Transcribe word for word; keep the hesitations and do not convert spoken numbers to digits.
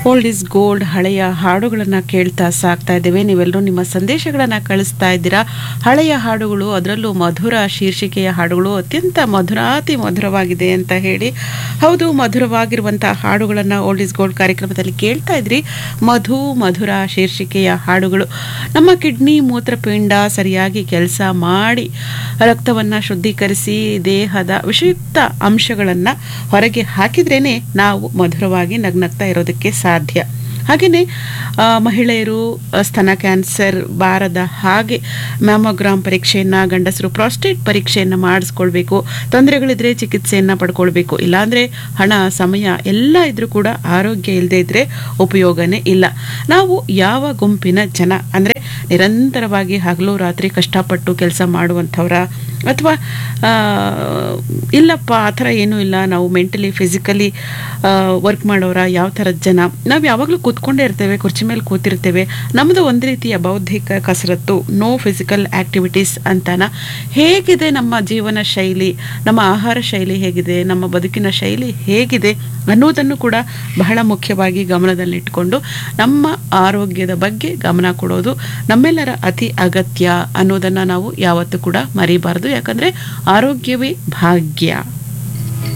Old is gold ಹಳೆಯ ಹಾಡುಗಳನ್ನು ಕೇಳ್ತಾ ಸಾಕ್ತಾ ಇದ್ದೇವೆ. ನೀವೆಲ್ಲರೂ ನಿಮ್ಮ ಸಂದೇಶಗಳನ್ನು ಕಳಿಸ್ತಾ ಇದ್ದೀರಾ. ಹಳೆಯ ಹಾಡುಗಳು, ಅದರಲ್ಲೂ ಮಧುರ ಶೀರ್ಷಿಕೆಯ ಹಾಡುಗಳು ಅತ್ಯಂತ ಮಧುರಾತಿ ಮಧುರವಾಗಿದೆ ಅಂತ ಹೇಳಿ. ಹೌದು, ಮಧುರವಾಗಿರುವಂಥ ಹಾಡುಗಳನ್ನು ಓಲ್ಡ್ ಇಸ್ ಗೋಲ್ಡ್ ಕಾರ್ಯಕ್ರಮದಲ್ಲಿ ಕೇಳ್ತಾ ಇದ್ರಿ. ಮಧು ಮಧುರ ಶೀರ್ಷಿಕೆಯ ಹಾಡುಗಳು. ನಮ್ಮ ಕಿಡ್ನಿ ಮೂತ್ರಪಿಂಡ ಸರಿಯಾಗಿ ಕೆಲಸ ಮಾಡಿ ರಕ್ತವನ್ನು ಶುದ್ಧೀಕರಿಸಿ ದೇಹದ ವಿಷಯುಕ್ತ ಅಂಶಗಳನ್ನು ಹೊರಗೆ ಹಾಕಿದ್ರೇನೆ ನಾವು ಮಧುರವಾಗಿ ನಗ್ನಗ್ತಾ ಇರೋದಕ್ಕೆ ಸಾಧ್ಯ. ಹಾಗೆಯೇ ಮಹಿಳೆಯರು ಸ್ತನ ಕ್ಯಾನ್ಸರ್ ಬಾರದ ಹಾಗೆ ಮ್ಯಾಮೋಗ್ರಾಮ್ ಪರೀಕ್ಷೆಯನ್ನು, ಗಂಡಸರು ಪ್ರಾಸ್ಟೇಟ್ ಪರೀಕ್ಷೆಯನ್ನು ಮಾಡಿಸ್ಕೊಳ್ಬೇಕು. ತೊಂದರೆಗಳಿದ್ರೆ ಚಿಕಿತ್ಸೆಯನ್ನು ಪಡ್ಕೊಳ್ಬೇಕು. ಇಲ್ಲಾಂದರೆ ಹಣ, ಸಮಯ ಎಲ್ಲ ಇದ್ರೂ ಕೂಡ ಆರೋಗ್ಯ ಇಲ್ಲದೆ ಇದ್ದರೆ ಉಪಯೋಗನೇ ಇಲ್ಲ. ನಾವು ಯಾವ ಗುಂಪಿನ ಜನ ಅಂದರೆ ನಿರಂತರವಾಗಿ ಹಗಲು ರಾತ್ರಿ ಕಷ್ಟಪಟ್ಟು ಕೆಲಸ ಮಾಡುವಂಥವ್ರ, ಅಥವಾ ಇಲ್ಲಪ್ಪ ಆ ಥರ ಏನೂ ಇಲ್ಲ, ನಾವು ಮೆಂಟಲಿ ಫಿಸಿಕಲಿ ವರ್ಕ್ ಮಾಡೋರ, ಯಾವ ಥರದ ಜನ? ನಾವು ಯಾವಾಗಲೂ ಕೂತ್ಕೊಂಡೇ ಇರ್ತೇವೆ, ಕುರ್ಚಿ ಮೇಲೆ ಕೂತಿರ್ತೇವೆ. ನಮ್ಮದು ಒಂದು ರೀತಿಯ ಬೌದ್ಧಿಕ ಕಸರತ್ತು, ನೋ ಫಿಸಿಕಲ್ ಆ್ಯಕ್ಟಿವಿಟೀಸ್ ಅಂತಾನ. ಹೇಗಿದೆ ನಮ್ಮ ಜೀವನ ಶೈಲಿ, ನಮ್ಮ ಆಹಾರ ಶೈಲಿ ಹೇಗಿದೆ, ನಮ್ಮ ಬದುಕಿನ ಶೈಲಿ ಹೇಗಿದೆ ಅನ್ನೋದನ್ನು ಕೂಡ ಬಹಳ ಮುಖ್ಯವಾಗಿ ಗಮನದಲ್ಲಿಟ್ಟುಕೊಂಡು ನಮ್ಮ ಆರೋಗ್ಯದ ಬಗ್ಗೆ ಗಮನ ಕೊಡೋದು ನಮ್ಮೆಲ್ಲರ ಅತಿ ಅಗತ್ಯ ಅನ್ನೋದನ್ನು ನಾವು ಯಾವತ್ತೂ ಕೂಡ ಮರಿಬಾರ್ದು. ಯಾಕಂದರೆ ಆರೋಗ್ಯವೇ ಭಾಗ್ಯ.